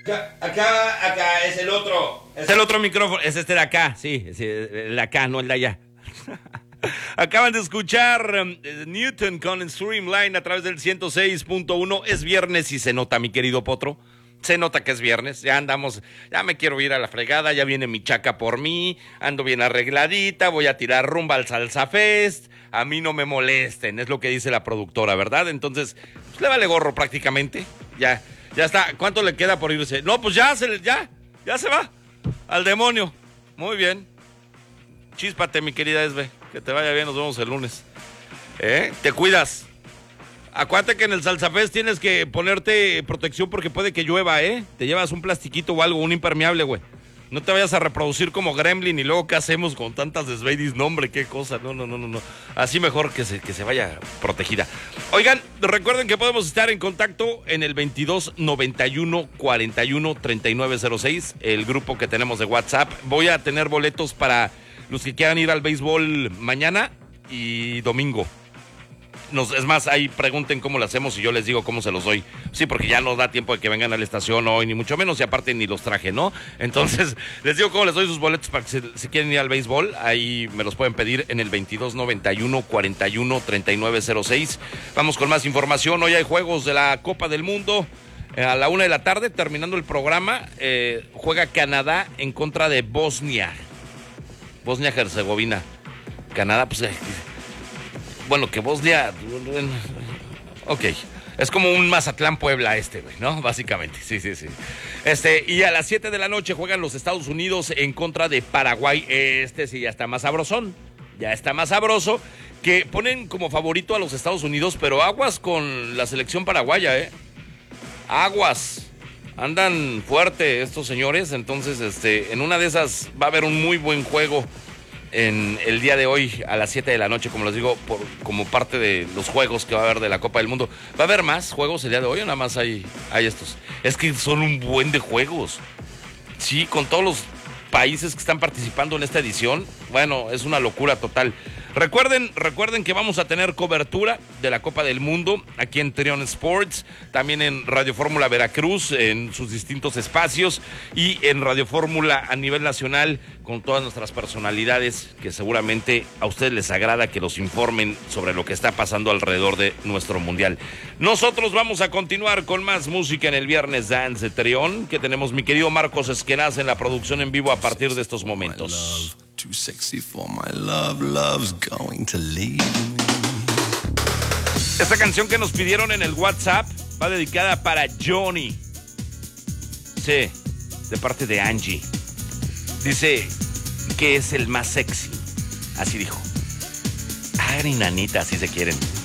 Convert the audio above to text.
Acá es el otro. Es el otro micrófono. Es este de acá, sí. El de acá, no el de allá. Acaban de escuchar Newton con Streamline a través del 106.1. Es viernes y se nota, mi querido Potro. Se nota que es viernes, ya andamos, ya me quiero ir a la fregada, ya viene mi chaca por mí, ando bien arregladita, voy a tirar rumba al Salsa Fest, a mí no me molesten, es lo que dice la productora, ¿verdad? Entonces, pues le vale gorro prácticamente, ya está. ¿Cuánto le queda por irse? No, pues ya se va, al demonio. Muy bien, chíspate, mi querida Esbe, que te vaya bien, nos vemos el lunes. Te cuidas. Acuérdate que en el Salsa Fest tienes que ponerte protección porque puede que llueva, Te llevas un plastiquito o algo, un impermeable, güey. No te vayas a reproducir como Gremlin y luego ¿qué hacemos con tantas desbabies? No, hombre, qué cosa. No. Así mejor que se vaya protegida. Oigan, recuerden que podemos estar en contacto en el 22 91 41 3906, el grupo que tenemos de WhatsApp. Voy a tener boletos para los que quieran ir al béisbol mañana y domingo. Es más, ahí pregunten cómo lo hacemos y yo les digo cómo se los doy. Sí, porque ya no da tiempo de que vengan a la estación hoy, ni mucho menos, y aparte ni los traje, ¿no? Entonces, les digo cómo les doy sus boletos para que si quieren ir al béisbol, ahí me los pueden pedir en el 22 91 41 3906. Vamos con más información. Hoy hay juegos de la Copa del Mundo. A la 1 de la tarde, terminando el programa, juega Canadá en contra de Bosnia-Herzegovina. Canadá, pues... Bueno, que Bosnia... Ok, es como un Mazatlán-Puebla güey, ¿no? Básicamente, sí. Y a las 7 de la noche juegan los Estados Unidos en contra de Paraguay. Sí ya está más sabrosón. Ya está más sabroso. Que ponen como favorito a los Estados Unidos, pero aguas con la selección paraguaya, Aguas. Andan fuerte estos señores, entonces en una de esas va a haber un muy buen juego en el día de hoy a las 7 de la noche, como les digo, como parte de los juegos que va a haber de la Copa del Mundo. ¿Va a haber más juegos el día de hoy o nada más hay estos? Es que son un buen de juegos. Sí, con todos los países que están participando en esta edición, bueno, es una locura total. Recuerden que vamos a tener cobertura de la Copa del Mundo aquí en Trion Sports, también en Radio Fórmula Veracruz, en sus distintos espacios, y en Radio Fórmula a nivel nacional, con todas nuestras personalidades, que seguramente a ustedes les agrada que los informen sobre lo que está pasando alrededor de nuestro mundial. Nosotros vamos a continuar con más música en el Viernes Dance de Trion, que tenemos mi querido Marcos Esquenaz en la producción en vivo a partir de estos momentos. Too sexy for my love, love's going to leave me. Esta canción que nos pidieron en el WhatsApp va dedicada para Johnny. Sí, de parte de Angie. Dice que es el más sexy. Así dijo. Hagan nanita si se quieren.